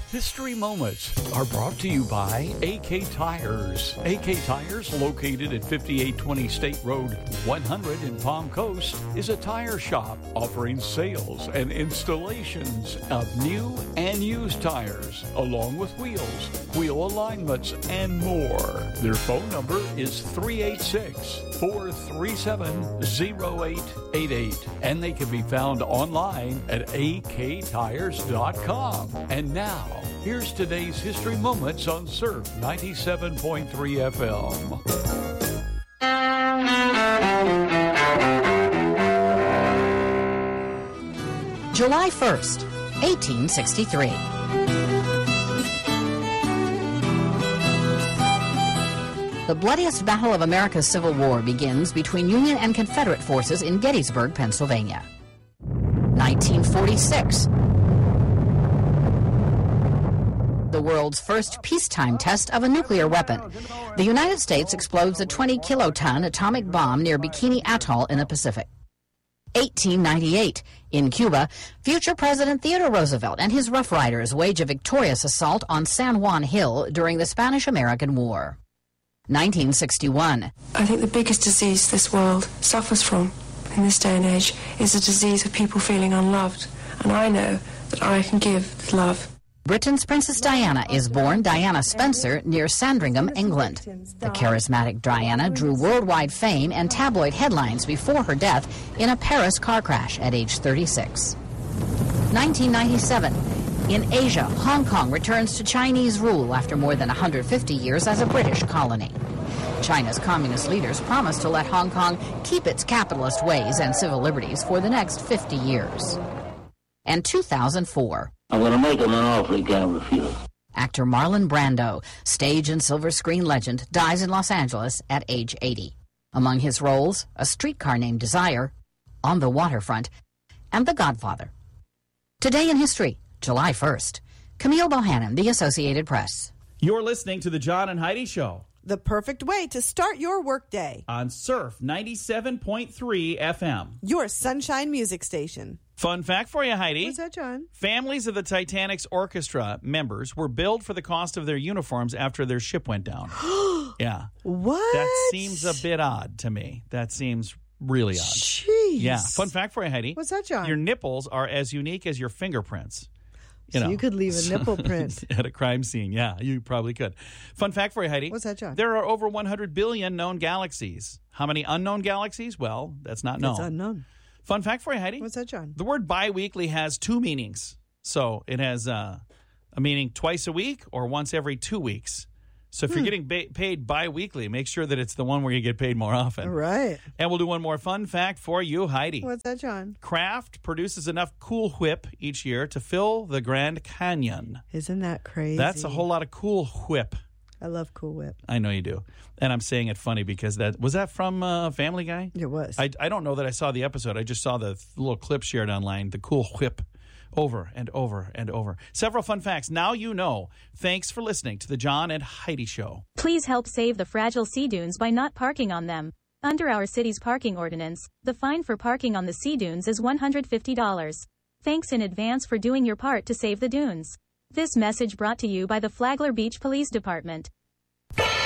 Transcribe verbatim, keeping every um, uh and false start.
History Moments are brought to you by A K Tires. A K Tires, located at fifty-eight twenty State Road one hundred in Palm Coast, is a tire shop offering sales and installations of new and used tires, along with wheels, wheel alignments, and more. Their phone number is three eight six, four three seven, zero eight eight eight, and they can be found online at a k tires dot com. And now, here's today's History Moments on Surf ninety-seven point three F M. July first, eighteen sixty-three. The bloodiest battle of America's Civil War begins between Union and Confederate forces in Gettysburg, Pennsylvania. nineteen forty-six. The world's first peacetime test of a nuclear weapon. The United States explodes a twenty kiloton atomic bomb near Bikini Atoll in the Pacific. eighteen ninety-eight. In Cuba, future President Theodore Roosevelt and his Rough Riders wage a victorious assault on San Juan Hill during the Spanish-American War. nineteen sixty-one. I think the biggest disease this world suffers from in this day and age is the disease of people feeling unloved. And I know that I can give love. Britain's Princess Diana is born Diana Spencer near Sandringham, England. The charismatic Diana drew worldwide fame and tabloid headlines before her death in a Paris car crash at age thirty-six. nineteen ninety-seven. In Asia, Hong Kong returns to Chinese rule after more than one hundred fifty years as a British colony. China's communist leaders promised to let Hong Kong keep its capitalist ways and civil liberties for the next fifty years. And two thousand four. I'm going to make him an offer he can't refuse. Actor Marlon Brando, stage and silver screen legend, dies in Los Angeles at age eighty. Among his roles, A Streetcar Named Desire, On the Waterfront, and The Godfather. Today in History, July first. Camille Bohannon, The Associated Press. You're listening to The John and Heidi Show. The perfect way to start your workday. On Surf ninety-seven point three F M. Your sunshine music station. Fun fact for you, Heidi. What's that, John? Families of the Titanic's orchestra members were billed for the cost of their uniforms after their ship went down. Yeah. What? That seems a bit odd to me. That seems really odd. Jeez. Yeah. Fun fact for you, Heidi. What's that, John? Your nipples are as unique as your fingerprints. You so know. you could leave a nipple print. At a crime scene. Yeah, you probably could. Fun fact for you, Heidi. What's that, John? There are over one hundred billion known galaxies. How many unknown galaxies? Well, that's not known. It's unknown. Fun fact for you, Heidi. What's that, John? The word biweekly has two meanings. So it has uh, a meaning twice a week or once every two weeks. So if hmm. you're getting ba- paid biweekly, make sure that it's the one where you get paid more often. Right. And we'll do one more fun fact for you, Heidi. What's that, John? Kraft produces enough Cool Whip each year to fill the Grand Canyon. Isn't that crazy? That's a whole lot of Cool Whip. I love Cool Whip. I know you do. And I'm saying it funny because that was that from uh, Family Guy? It was. I, I don't know that I saw the episode. I just saw the th- little clip shared online, the Cool Whip, over and over and over. Several fun facts. Now you know. Thanks for listening to the John and Heidi Show. Please help save the fragile sea dunes by not parking on them. Under our city's parking ordinance, the fine for parking on the sea dunes is one hundred fifty dollars. Thanks in advance for doing your part to save the dunes. This message brought to you by the Flagler Beach Police Department.